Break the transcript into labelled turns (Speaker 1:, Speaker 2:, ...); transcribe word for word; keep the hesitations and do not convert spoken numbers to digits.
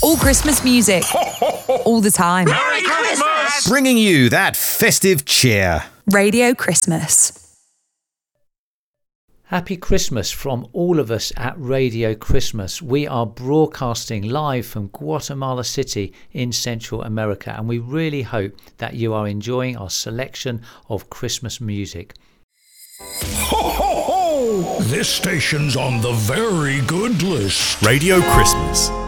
Speaker 1: All Christmas music. All the time.
Speaker 2: Merry Christmas!
Speaker 3: Bringing you that festive cheer.
Speaker 1: Radio Christmas.
Speaker 4: Happy Christmas from all of us at Radio Christmas. We are broadcasting live from Guatemala City in Central America, and we really hope that you are enjoying our selection of Christmas music.
Speaker 2: Ho, ho, ho! This station's on the very good list.
Speaker 3: Radio Christmas.